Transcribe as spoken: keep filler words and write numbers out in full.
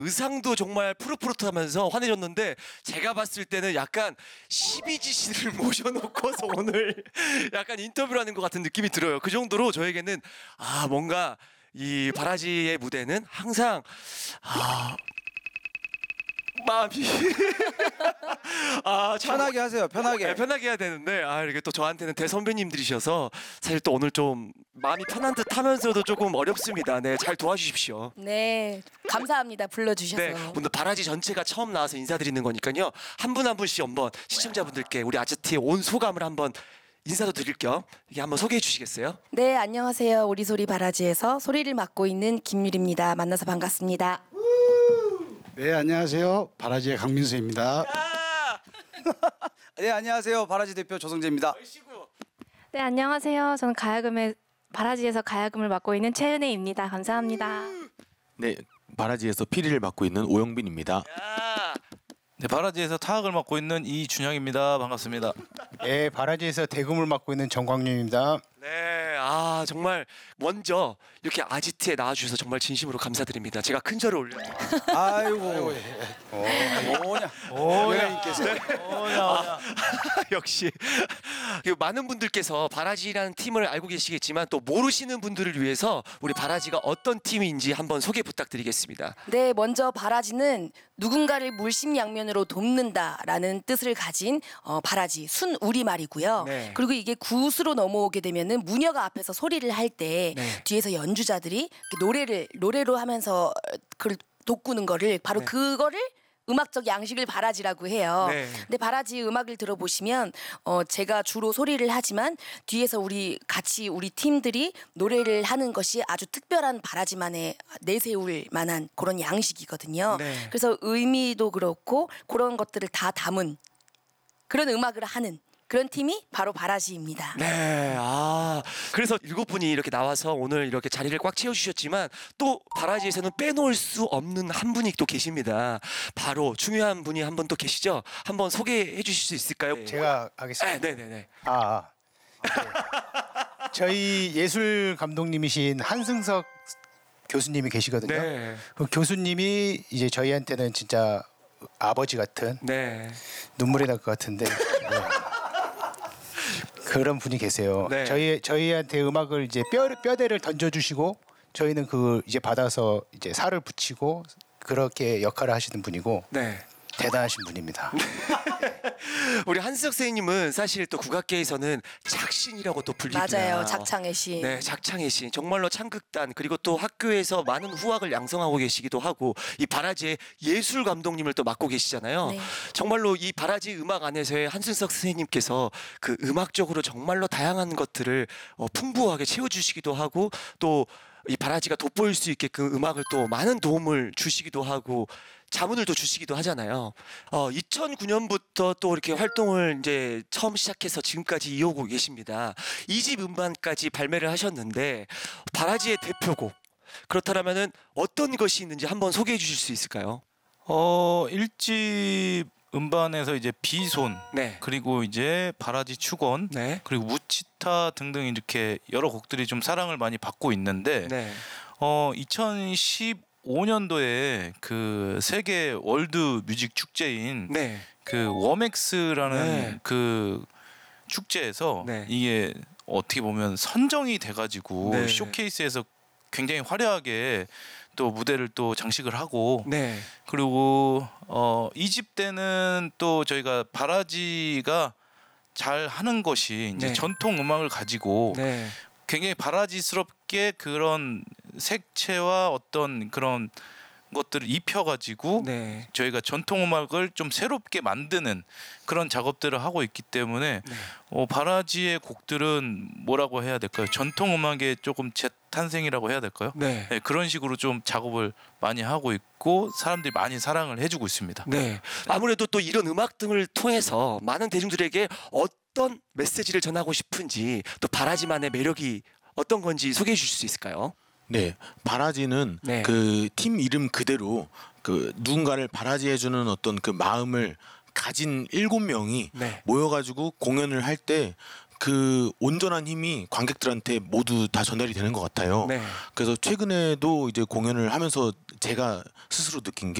의상도 정말 푸릇푸릇하면서 환해졌는데 제가 봤을 때는 약간 십이지 씨를 모셔놓고서 오늘 약간 인터뷰를 하는 것 같은 느낌이 들어요. 그 정도로 저에게는 아 뭔가 이 바라지의 무대는 항상 아 마음이 아 참- 편하게 하세요. 편하게. 네, 편하게 해야 되는데 아 이렇게 또 저한테는 대선배님들이셔서 사실 또 오늘 좀 마음이 편한 듯 하면서도 조금 어렵습니다. 네, 잘 도와주십시오. 네, 감사합니다. 불러주셔서. 네, 오늘 바라지 전체가 처음 나와서 인사드리는 거니까요. 한 분 한 분씩 한번 시청자분들께 우리 아지트의 온 소감을 한번 인사도 드릴 겸 이게 한번 소개해 주시겠어요? 네, 안녕하세요. 우리 소리 바라지에서 소리를 맡고 있는 김유리입니다. 만나서 반갑습니다. 네, 안녕하세요. 바라지의 강민수입니다. 네, 안녕하세요. 바라지 대표 조성재입니다. 네, 안녕하세요. 저는 가야금의 바라지에서 가야금을 맡고 있는 최은혜입니다. 감사합니다. 네, 바라지에서 피리를 맡고 있는 오영빈입니다. 네, 바라지에서 타악을 맡고 있는 이준영입니다. 반갑습니다. 네, 바라지에서 대금을 맡고 있는 정광윤입니다. 네, 아 정말 먼저 이렇게 아지트에 나와주셔서 정말 진심으로 감사드립니다. 제가 큰 절을 올려요. 아이고. 뭐냐. 오영님께서 아, 역시 그리고 많은 분들께서 바라지라는 팀을 알고 계시겠지만 또 모르시는 분들을 위해서 우리 바라지가 어떤 팀인지 한번 소개 부탁드리겠습니다. 네, 먼저 바라지는 누군가를 물심양면으로 돕는다라는 뜻을 가진 어, 바라지 순 우리말이고요. 네. 그리고 이게 구스로 넘어오게 되면은 무녀가 앞에서 소리를 할 때 네. 뒤에서 연주자들이 이렇게 노래를 노래로 하면서 그걸 돋구는 거를 바로 네. 그거를 음악적 양식을 바라지라고 해요. 네. 근데 바라지 음악을 들어보시면 어 제가 주로 소리를 하지만 뒤에서 우리 같이 우리 팀들이 노래를 하는 것이 아주 특별한 바라지만의 내세울 만한 그런 양식이거든요. 네. 그래서 의미도 그렇고 그런 것들을 다 담은 그런 음악을 하는 그런 팀이 바로 바라지입니다. 네, 아 그래서 일곱 분이 이렇게 나와서 오늘 이렇게 자리를 꽉 채워주셨지만 또 바라지에서는 빼놓을 수 없는 한 분이 또 계십니다. 바로 중요한 분이 한 분 또 계시죠? 한번 소개해 주실 수 있을까요? 제가 하겠습니다. 네, 네, 네. 아, 아. 네. 저희 예술 감독님이신 한승석 교수님이 계시거든요. 네, 그 교수님이 이제 저희한테는 진짜 아버지 같은 네. 눈물이 날 것 같은데 네. 그런 분이 계세요. 네. 저희 저희한테 음악을 이제 뼈 뼈대를 던져주시고 저희는 그 이제 받아서 이제 살을 붙이고 그렇게 역할을 하시는 분이고 네. 대단하신 분입니다. 우리 한수석 선생님은 사실 또 국악계에서는 작신이라고 또 불립니다. 맞아요. 작창의 신. 네, 작창의 신. 정말로 창극단 그리고 또 학교에서 많은 후학을 양성하고 계시기도 하고 이 바라지의 예술 감독님을 또 맡고 계시잖아요. 네. 정말로 이 바라지 음악 안에서의 한순석 선생님께서 그 음악적으로 정말로 다양한 것들을 어, 풍부하게 채워주시기도 하고 또 이 바라지가 돋보일 수 있게끔 음악을 또 많은 도움을 주시기도 하고 자문을 또 주시기도 하잖아요. 어, 이천구 년부터 또 이렇게 활동을 이제 처음 시작해서 지금까지 이어오고 계십니다. 이 집 음반까지 발매를 하셨는데 바라지의 대표곡 그렇다면은 어떤 것이 있는지 한번 소개해 주실 수 있을까요? 어, 일집 음반에서 이제 비손 네. 그리고 이제 바라지 축원 네. 그리고 무치타 등등 이렇게 여러 곡들이 좀 사랑을 많이 받고 있는데 네. 어, 이천십오 년도에 그 세계 월드 뮤직 축제인 네. 그 워맥스라는 네. 그 축제에서 네. 이게 어떻게 보면 선정이 돼가지고 네. 쇼케이스에서 굉장히 화려하게 또 무대를 또 장식을 하고 네. 그리고 어, 이 집 때는 또 저희가 바라지가 잘 하는 것이 이제 네. 전통 음악을 가지고 네. 굉장히 바라지스럽게 그런 색채와 어떤 그런 것들을 입혀가지고 네. 저희가 전통 음악을 좀 새롭게 만드는 그런 작업들을 하고 있기 때문에 네. 어, 바라지의 곡들은 뭐라고 해야 될까요? 전통 음악의 조금 재탄생이라고 해야 될까요? 네. 네, 그런 식으로 좀 작업을 많이 하고 있고 사람들이 많이 사랑을 해주고 있습니다. 네. 아무래도 또 이런 음악 등을 통해서 많은 대중들에게 어떤 메시지를 전하고 싶은지 또 바라지만의 매력이 어떤 건지 소개해 주실 수 있을까요? 네, 바라지는 네. 그 팀 이름 그대로 그 누군가를 바라지해주는 어떤 그 마음을 가진 일곱 명이 네. 모여가지고 공연을 할 때 그 온전한 힘이 관객들한테 모두 다 전달이 되는 것 같아요. 네. 그래서 최근에도 이제 공연을 하면서 제가 스스로 느낀 게